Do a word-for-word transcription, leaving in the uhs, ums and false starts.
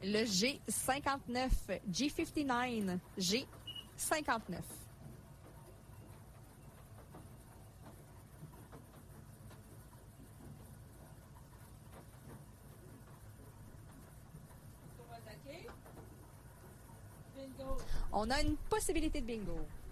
Le G cinquante-neuf. G cinquante-neuf. G cinquante-neuf. On a une possibilité de bingo.